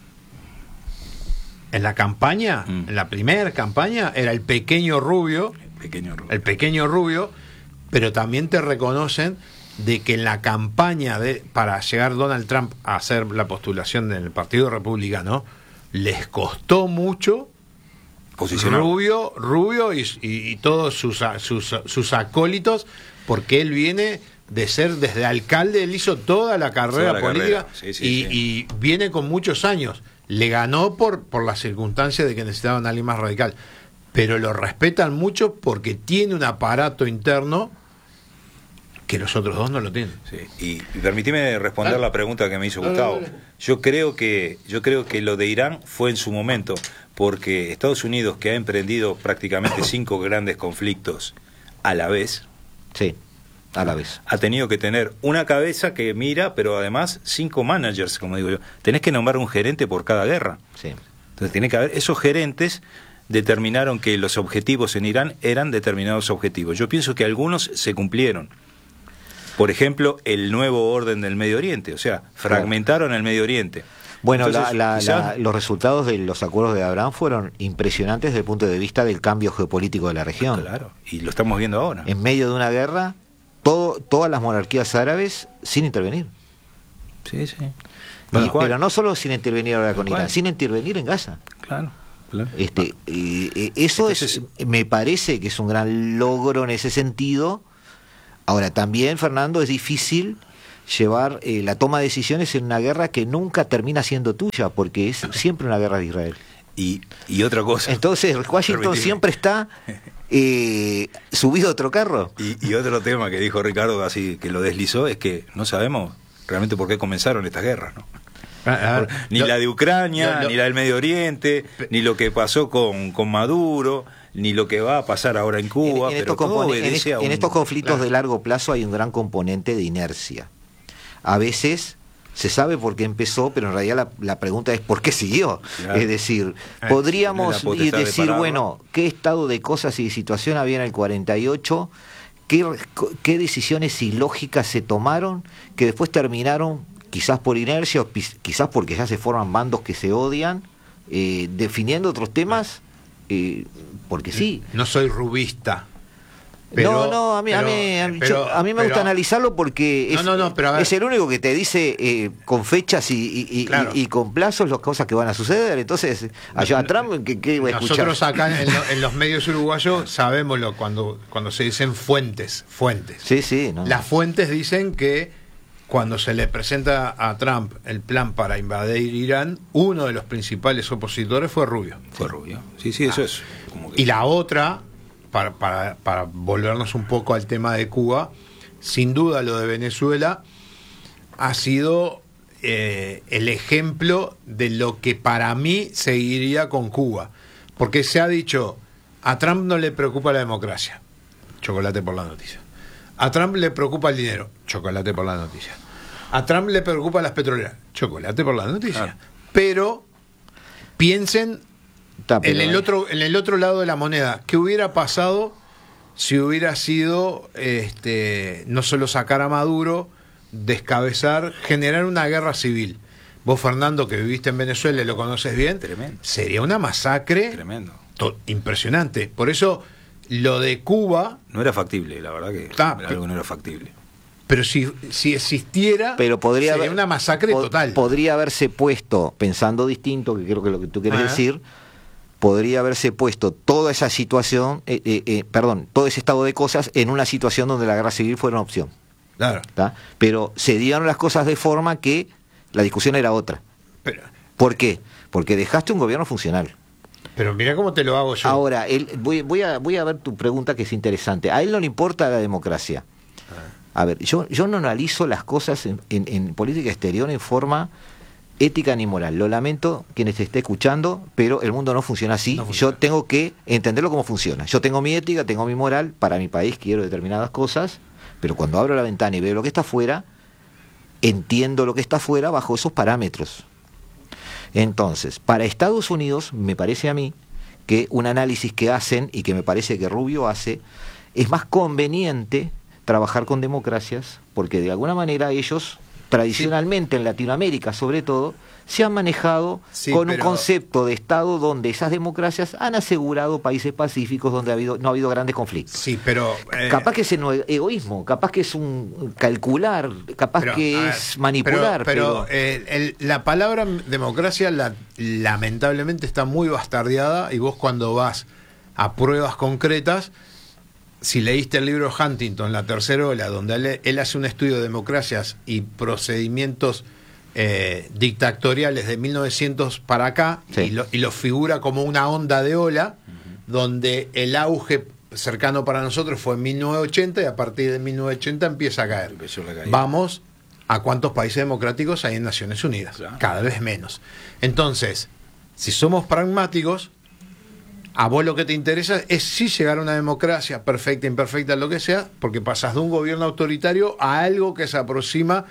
[SPEAKER 3] en la campaña, en la primera campaña, era el pequeño Rubio, pero también te reconocen de que en la campaña para llegar Donald Trump a hacer la postulación en el Partido Republicano, les costó mucho Rubio y todos sus acólitos, porque él viene de ser desde alcalde, él hizo toda la carrera política. Y viene con muchos años. Le ganó por las circunstancias de que necesitaban a alguien más radical, pero lo respetan mucho porque tiene un aparato interno que los otros dos no lo tienen.
[SPEAKER 2] Sí. Y permíteme responder la pregunta que me hizo Gustavo. Yo creo que lo de Irán fue en su momento, porque Estados Unidos, que ha emprendido prácticamente 5 grandes conflictos a la vez, ha tenido que tener una cabeza que mira, pero además 5 managers, como digo yo. Tenés que nombrar un gerente por cada guerra. Sí. Entonces tiene que haber, esos gerentes determinaron que los objetivos en Irán eran determinados objetivos. Yo pienso que algunos se cumplieron. Por ejemplo, el nuevo orden del Medio Oriente, o sea, fragmentaron el Medio Oriente.
[SPEAKER 1] Bueno,
[SPEAKER 2] Entonces,
[SPEAKER 1] los resultados de los acuerdos de Abraham fueron impresionantes desde el punto de vista del cambio geopolítico de la región.
[SPEAKER 2] Claro, y lo estamos viendo ahora.
[SPEAKER 1] En medio de una guerra, todas las monarquías árabes sin intervenir.
[SPEAKER 2] Sí, sí.
[SPEAKER 1] Pero no solo sin intervenir ahora con Irán, sin intervenir en Gaza.
[SPEAKER 2] Claro.
[SPEAKER 1] Eso me parece que es un gran logro en ese sentido. Ahora, también, Fernando, es difícil llevar la toma de decisiones en una guerra que nunca termina siendo tuya, porque es siempre una guerra de Israel.
[SPEAKER 2] Y otra cosa.
[SPEAKER 1] Entonces, Washington siempre está subido a otro carro.
[SPEAKER 2] Y otro tema que dijo Ricardo, así que lo deslizó, es que no sabemos realmente por qué comenzaron estas guerras, ¿no? Ni la de Ucrania, ni la del Medio Oriente, ni lo que pasó con Maduro, ni lo que va a pasar ahora en Cuba.
[SPEAKER 1] En estos conflictos de largo plazo hay un gran componente de inercia. A veces se sabe por qué empezó, pero en realidad la pregunta es ¿por qué siguió? Claro. Es decir, podríamos decir, bueno, ¿qué estado de cosas y de situación había en el 48? ¿Qué decisiones ilógicas se tomaron que después terminaron, quizás por inercia o quizás porque ya se forman bandos que se odian, definiendo otros temas? Porque sí.
[SPEAKER 3] No soy rubista.
[SPEAKER 1] Pero, a mí me gusta analizarlo porque es el único que te dice con fechas y con plazos las cosas que van a suceder. Entonces, allá a Trump, ¿qué voy a escuchar?
[SPEAKER 3] Nosotros acá en los medios uruguayos sabemos cuando se dicen fuentes.
[SPEAKER 1] Sí, no.
[SPEAKER 3] Las fuentes dicen que cuando se le presenta a Trump el plan para invadir Irán, uno de los principales opositores fue Rubio.
[SPEAKER 2] Sí, eso es como que...
[SPEAKER 3] Y la otra, para volvernos un poco al tema de Cuba, sin duda lo de Venezuela ha sido el ejemplo de lo que para mí seguiría con Cuba. Porque se ha dicho, a Trump no le preocupa la democracia, chocolate por la noticia. A Trump le preocupa el dinero, chocolate por la noticia. A Trump le preocupa las petroleras, chocolate por la noticia. Pero piensen en el otro lado de la moneda. ¿Qué hubiera pasado si hubiera sido no solo sacar a Maduro, descabezar, generar una guerra civil? Vos, Fernando, que viviste en Venezuela y lo conoces bien,
[SPEAKER 2] tremendo.
[SPEAKER 3] Sería una masacre impresionante. Por eso lo de Cuba
[SPEAKER 2] no era factible, la verdad que era algo que no era factible.
[SPEAKER 3] Pero si existiera, sería una masacre total.
[SPEAKER 1] Podría haberse puesto, pensando distinto, que creo que lo que tú quieres decir, podría haberse puesto toda esa situación, todo ese estado de cosas en una situación donde la guerra civil fuera una opción.
[SPEAKER 3] Claro.
[SPEAKER 1] ¿Tá? Pero se dieron las cosas de forma que la discusión era otra. ¿Por qué? Porque dejaste un gobierno funcional.
[SPEAKER 3] Pero mira cómo te lo hago yo.
[SPEAKER 1] Ahora, voy a ver tu pregunta, que es interesante. A él no le importa la democracia. A ver, yo no analizo las cosas en política exterior en forma ética ni moral. Lo lamento quienes te esté escuchando, pero el mundo no funciona así. No funciona. Yo tengo que entenderlo cómo funciona. Yo tengo mi ética, tengo mi moral. Para mi país quiero determinadas cosas, pero cuando abro la ventana y veo lo que está afuera, entiendo lo que está afuera bajo esos parámetros. Entonces, para Estados Unidos, me parece a mí que un análisis que hacen, y que me parece que Rubio hace, es más conveniente trabajar con democracias, porque de alguna manera ellos, tradicionalmente en Latinoamérica sobre todo, se han manejado con un concepto de Estado donde esas democracias han asegurado países pacíficos donde no ha habido grandes conflictos.
[SPEAKER 3] Sí, pero
[SPEAKER 1] capaz que es un egoísmo, capaz que es un calcular, capaz que es manipular.
[SPEAKER 3] Pero la palabra democracia lamentablemente está muy bastardeada, y vos cuando vas a pruebas concretas, si leíste el libro Huntington, La Tercera Ola, donde él hace un estudio de democracias y procedimientos dictatoriales de 1900 para acá, y lo figura como una onda de ola, donde el auge cercano para nosotros fue en 1980, y a partir de 1980 empieza a caer. Vamos a cuántos países democráticos hay en Naciones Unidas, cada vez menos. Entonces, si somos pragmáticos, a vos lo que te interesa es sí llegar a una democracia perfecta, imperfecta, lo que sea, porque pasas de un gobierno autoritario a algo que se aproxima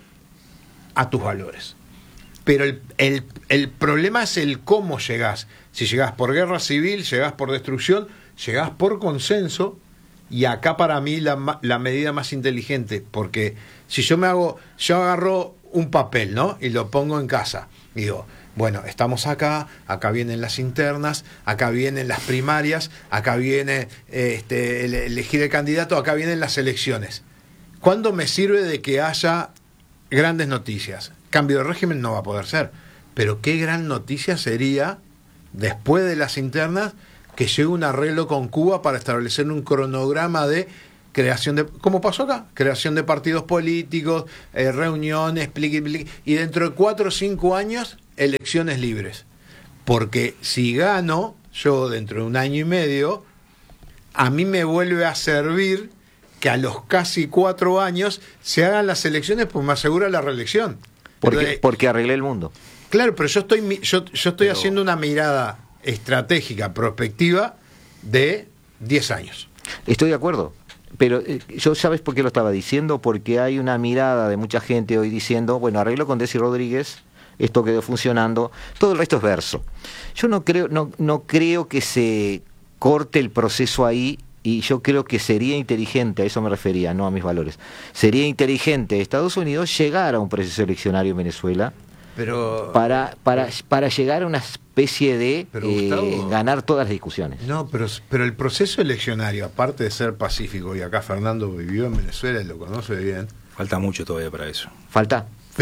[SPEAKER 3] a tus valores. Pero el problema es el cómo llegás. Si llegás por guerra civil, llegás por destrucción, llegás por consenso, y acá para mí la medida más inteligente, porque si yo agarro un papel, ¿no? Y lo pongo en casa. Digo, bueno, estamos acá vienen las internas, acá vienen las primarias, acá viene elegir el candidato, acá vienen las elecciones. ¿Cuándo me sirve de que haya grandes noticias? Cambio de régimen no va a poder ser. Pero qué gran noticia sería, después de las internas, que llegue un arreglo con Cuba para establecer un cronograma de creación de, ¿cómo pasó acá? Creación de partidos políticos, reuniones, y dentro de 4 o 5 años, elecciones libres. Porque si gano, yo dentro de 1 año y medio, a mí me vuelve a servir que a los casi 4 años se hagan las elecciones, pues me asegura la reelección.
[SPEAKER 1] Porque arreglé el mundo.
[SPEAKER 3] Claro, pero yo estoy haciendo una mirada estratégica, prospectiva, de 10 años.
[SPEAKER 1] Estoy de acuerdo. Pero yo, ¿sabes por qué lo estaba diciendo? Porque hay una mirada de mucha gente hoy diciendo, bueno, arreglo con Desi Rodríguez, esto quedó funcionando, todo el resto es verso. Yo no creo que se corte el proceso ahí, y yo creo que sería inteligente, a eso me refería, no a mis valores, sería inteligente Estados Unidos llegar a un proceso eleccionario en Venezuela, pero para llegar a una especie de Gustavo, ganar todas las discusiones.
[SPEAKER 3] No, pero el proceso eleccionario, aparte de ser pacífico, y acá Fernando vivió en Venezuela y lo conoce bien.
[SPEAKER 2] Falta mucho todavía para eso.
[SPEAKER 1] Falta.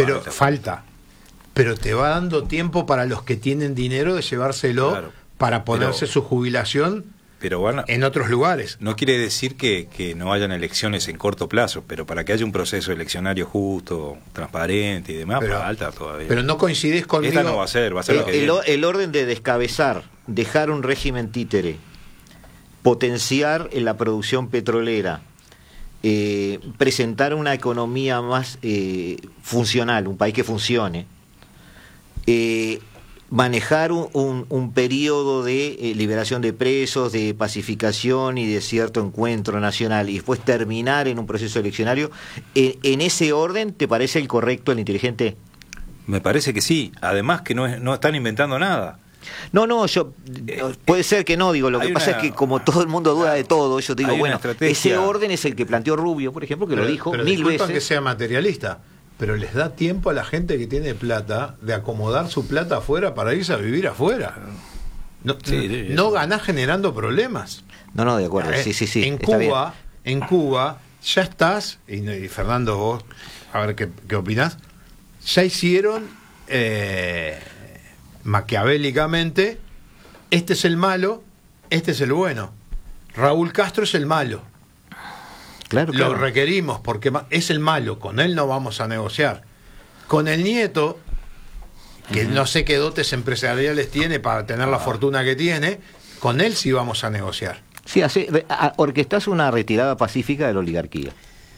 [SPEAKER 3] Pero te va dando tiempo para los que tienen dinero de llevárselo para ponerse su jubilación. Pero en otros lugares.
[SPEAKER 2] No quiere decir que no hayan elecciones en corto plazo, pero para que haya un proceso eleccionario justo, transparente y demás, falta todavía.
[SPEAKER 3] Pero no coincidís conmigo.
[SPEAKER 2] Esta no va a ser lo que
[SPEAKER 1] el orden de descabezar, dejar un régimen títere, potenciar en la producción petrolera, presentar una economía más funcional, un país que funcione, manejar un periodo de liberación de presos, de pacificación y de cierto encuentro nacional, y después terminar en un proceso eleccionario, ¿en ese orden te parece el correcto, el inteligente?
[SPEAKER 2] Me parece que sí, además que no están inventando nada.
[SPEAKER 1] No, puede ser que no, digo, lo que pasa es que como todo el mundo duda de todo, yo digo, bueno, ese orden es el que planteó Rubio, por ejemplo, que lo dijo 1000 veces.
[SPEAKER 3] Que sea materialista, pero les da tiempo a la gente que tiene plata de acomodar su plata afuera para irse a vivir afuera. No ganás generando problemas.
[SPEAKER 1] No, de acuerdo, sí.
[SPEAKER 3] En Cuba ya estás, y Fernando, vos, a ver qué opinás, ya hicieron maquiavélicamente, este es el malo, este es el bueno. Raúl Castro es el malo.
[SPEAKER 1] Claro.
[SPEAKER 3] Lo requerimos porque es el malo, con él no vamos a negociar. Con el nieto, que no sé qué dotes empresariales tiene para tener la fortuna que tiene, con él sí vamos a negociar.
[SPEAKER 1] Sí, orquestás una retirada pacífica de la oligarquía.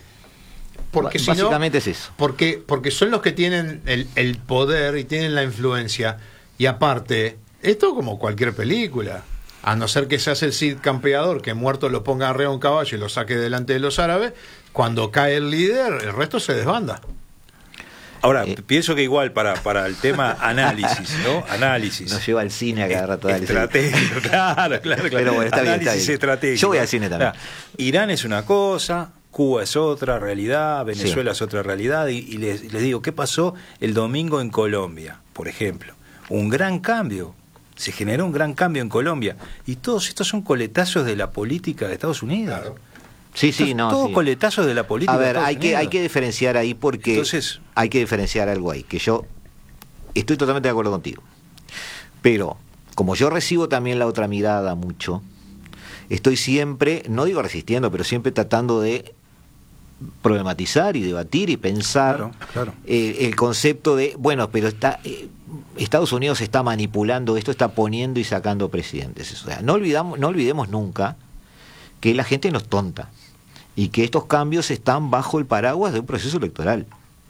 [SPEAKER 3] Porque básicamente es eso. Porque son los que tienen el poder y tienen la influencia. Y aparte, esto como cualquier película. A no ser que se hace el Cid campeador, que muerto lo ponga arriba a un caballo y lo saque delante de los árabes, cuando cae el líder, el resto se desbanda.
[SPEAKER 2] Ahora, pienso que igual para el tema análisis, ¿no? Análisis.
[SPEAKER 1] Nos lleva al cine a cada rato.
[SPEAKER 2] Estratégico, claro.
[SPEAKER 1] Pero bueno, está
[SPEAKER 2] análisis
[SPEAKER 1] bien.
[SPEAKER 2] Estratégico.
[SPEAKER 1] Yo voy al cine también.
[SPEAKER 2] Irán es una cosa, Cuba es otra realidad, Venezuela es otra realidad, y les digo, ¿qué pasó el domingo en Colombia, por ejemplo? Un gran cambio. Se generó un gran cambio en Colombia. Y todos estos son coletazos de la política de Estados Unidos. Claro. Todos coletazos de la política de Estados Unidos.
[SPEAKER 1] Hay que diferenciar ahí porque entonces, hay que diferenciar algo ahí, que yo estoy totalmente de acuerdo contigo. Pero, como yo recibo también la otra mirada mucho, estoy siempre, no digo resistiendo, pero siempre tratando de problematizar y debatir y pensar el concepto de, bueno, pero Estados Unidos está manipulando esto, está poniendo y sacando presidentes. O sea, no olvidemos nunca que la gente no es tonta y que estos cambios están bajo el paraguas de un proceso electoral.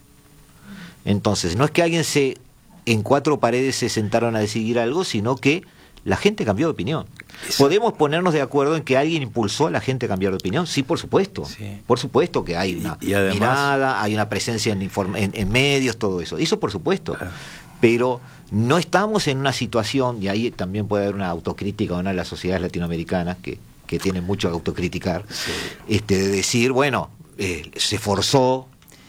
[SPEAKER 1] Entonces, no es que alguien en 4 paredes se sentaron a decidir algo, sino que la gente cambió de opinión. ¿Podemos ponernos de acuerdo en que alguien impulsó a la gente a cambiar de opinión? Sí, por supuesto. Sí. Por supuesto que hay una además, mirada, hay una presencia en medios, todo eso. Eso por supuesto. Pero no estamos en una situación, y ahí también puede haber una autocrítica de una de las sociedades latinoamericanas que tienen mucho a autocriticar, de decir, bueno, se forzó,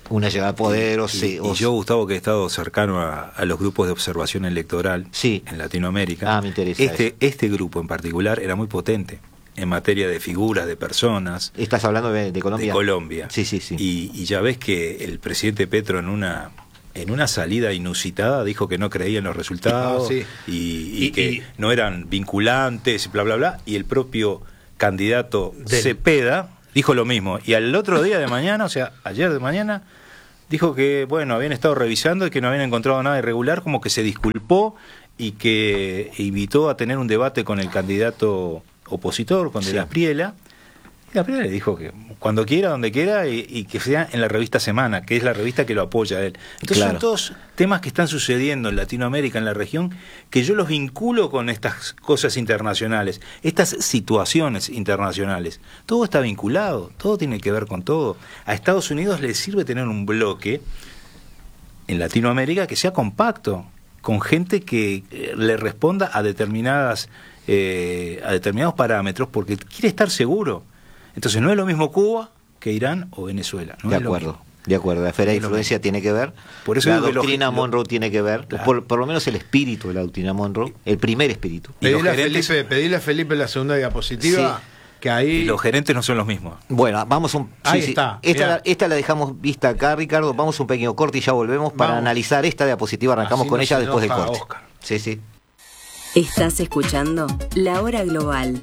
[SPEAKER 1] una llegada a poder
[SPEAKER 2] y yo, Gustavo, que he estado cercano a los grupos de observación electoral en Latinoamérica,
[SPEAKER 1] me interesa
[SPEAKER 2] este grupo en particular era muy potente en materia de figuras, de personas.
[SPEAKER 1] ¿Estás hablando de Colombia?
[SPEAKER 2] De Colombia.
[SPEAKER 1] Sí.
[SPEAKER 2] Y ya ves que el presidente Petro en una salida inusitada dijo que no creía en los resultados y que no eran vinculantes, bla, bla, bla, y el propio candidato Cepeda dijo lo mismo. Y al otro día de mañana, o sea, ayer de mañana, dijo que, bueno, habían estado revisando y que no habían encontrado nada irregular, como que se disculpó y que invitó a tener un debate con el candidato opositor, con De la Espriella. Y la Espriella le dijo que cuando quiera, donde quiera, y que sea en la revista Semana, que es la revista que lo apoya a él. Entonces son todos temas que están sucediendo en Latinoamérica, en la región, que yo los vinculo con estas cosas internacionales, estas situaciones internacionales. Todo está vinculado, todo tiene que ver con todo. A Estados Unidos le sirve tener un bloque en Latinoamérica que sea compacto, con gente que le responda a determinados parámetros, porque quiere estar seguro. Entonces no es lo mismo Cuba que Irán o Venezuela.
[SPEAKER 1] De acuerdo. La esfera de influencia tiene que ver,
[SPEAKER 2] por eso
[SPEAKER 1] la doctrina Monroe tiene que ver, por lo menos el espíritu de la doctrina Monroe, el primer espíritu.
[SPEAKER 3] Pedile a Felipe la segunda diapositiva. Que ahí...
[SPEAKER 2] Y los gerentes no son los mismos.
[SPEAKER 1] Bueno, vamos
[SPEAKER 3] ahí está.
[SPEAKER 1] Esta la dejamos vista acá, Ricardo. Vamos un pequeño corte y ya volvemos para analizar esta diapositiva. Arrancamos con ella después del corte.
[SPEAKER 3] Oscar.
[SPEAKER 1] Sí.
[SPEAKER 4] Estás escuchando La Hora Global.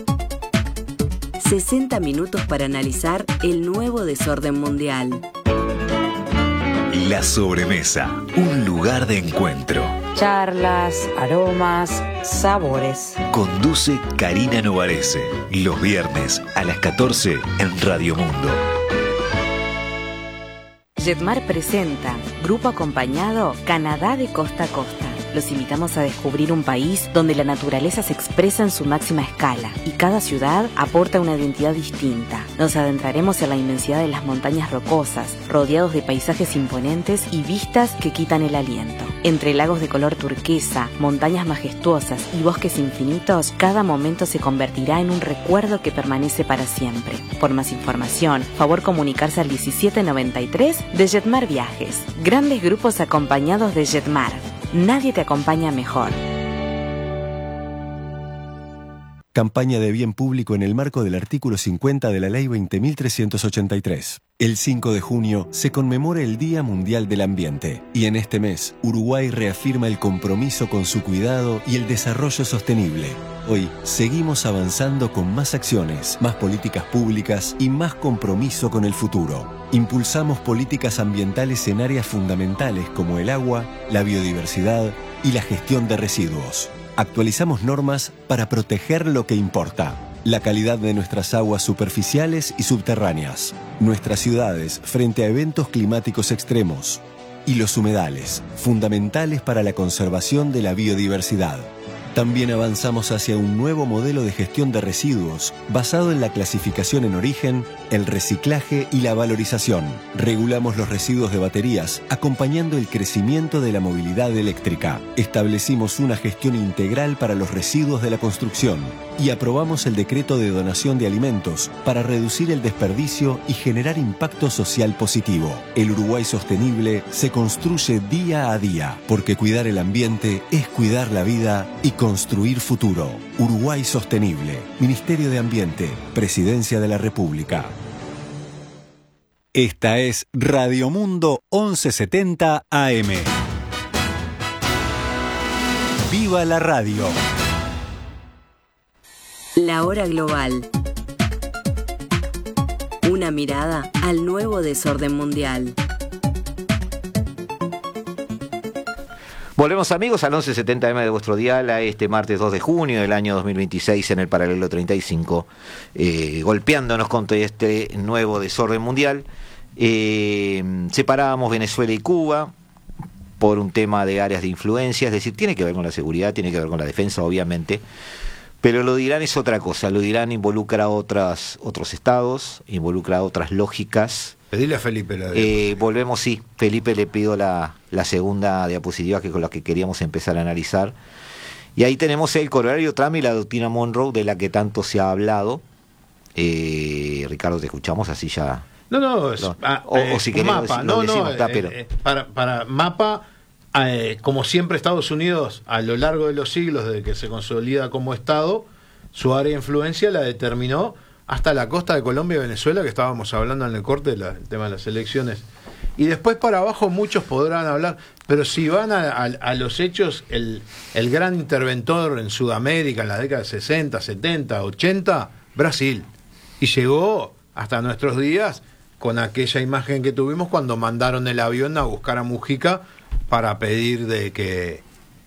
[SPEAKER 4] 60 minutos para analizar el nuevo desorden mundial.
[SPEAKER 5] La sobremesa, un lugar de encuentro.
[SPEAKER 11] Charlas, aromas, sabores.
[SPEAKER 5] Conduce Karina Novarese, los viernes a las 14 en Radio Mundo.
[SPEAKER 12] Jetmar presenta, grupo acompañado, Canadá de costa a costa. Los invitamos a descubrir un país donde la naturaleza se expresa en su máxima escala y cada ciudad aporta una identidad distinta. Nos adentraremos en la inmensidad de las montañas rocosas, rodeados de paisajes imponentes y vistas que quitan el aliento. Entre lagos de color turquesa, montañas majestuosas y bosques infinitos, cada momento se convertirá en un recuerdo que permanece para siempre. Por más información, favor comunicarse al 1793 de Jetmar Viajes. Grandes grupos acompañados de Jetmar. Nadie te acompaña mejor.
[SPEAKER 7] Campaña de bien público en el marco del artículo 50 de la Ley 20.383. El 5 de junio se conmemora el Día Mundial del Ambiente y en este mes Uruguay reafirma el compromiso con su cuidado y el desarrollo sostenible. Hoy seguimos avanzando con más acciones, más políticas públicas y más compromiso con el futuro. Impulsamos políticas ambientales en áreas fundamentales como el agua, la biodiversidad y la gestión de residuos. Actualizamos normas para proteger lo que importa: la calidad de nuestras aguas superficiales y subterráneas, nuestras ciudades frente a eventos climáticos extremos y los humedales, fundamentales para la conservación de la biodiversidad. También avanzamos hacia un nuevo modelo de gestión de residuos basado en la clasificación en origen, el reciclaje y la valorización. Regulamos los residuos de baterías, acompañando el crecimiento de la movilidad eléctrica. Establecimos una gestión integral para los residuos de la construcción y aprobamos el decreto de donación de alimentos para reducir el desperdicio y generar impacto social positivo. El Uruguay sostenible se construye día a día, porque cuidar el ambiente es cuidar la vida y construir futuro. Uruguay Sostenible, Ministerio de Ambiente, Presidencia de la República. Esta es Radio Mundo 1170 AM. ¡Viva la radio!
[SPEAKER 4] La Hora Global. Una mirada al nuevo desorden mundial.
[SPEAKER 1] Volvemos, amigos, al 1170M de vuestro dial a este martes 2 de junio del año 2026 en el paralelo 35, golpeándonos contra este nuevo desorden mundial. Separábamos Venezuela y Cuba por un tema de áreas de influencia, es decir, tiene que ver con la seguridad, tiene que ver con la defensa, obviamente, pero lo de Irán es otra cosa. Lo de Irán involucra a otros estados, involucra a otras lógicas.
[SPEAKER 3] Pedile a Felipe la
[SPEAKER 1] volvemos, sí. Felipe, le pido la segunda diapositiva, que con la que queríamos empezar a analizar. Y ahí tenemos el corolario Trump y la doctrina Monroe, de la que tanto se ha hablado. Ricardo, te escuchamos, así ya o si queremos
[SPEAKER 3] mapa,
[SPEAKER 1] lo decimos, pero
[SPEAKER 3] para mapa, como siempre Estados Unidos a lo largo de los siglos desde que se consolida como Estado, su área de influencia la determinó hasta la costa de Colombia y Venezuela, que estábamos hablando en el corte del tema de las elecciones. Y después para abajo muchos podrán hablar, pero si van a los hechos, el gran interventor en Sudamérica en la década de 60, 70, 80, Brasil. Y llegó hasta nuestros días con aquella imagen que tuvimos cuando mandaron el avión a buscar a Mujica para pedir de que